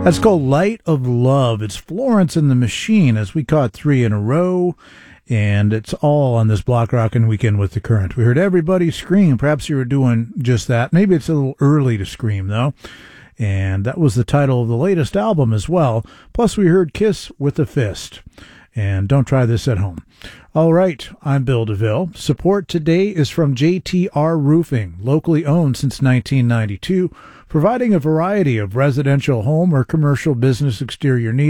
That's called Light of Love. It's Florence and the Machine, as we caught 3 in a row, and it's all on this Block Rockin' Weekend with the Current. We heard Everybody Scream. Perhaps you were doing just that. Maybe it's a little early to scream, though. And that was the title of the latest album as well. Plus, we heard Kiss with a Fist. And don't try this at home. All right, I'm Bill DeVille. Support today is from JTR Roofing, locally owned since 1992, providing a variety of residential home or commercial business exterior needs.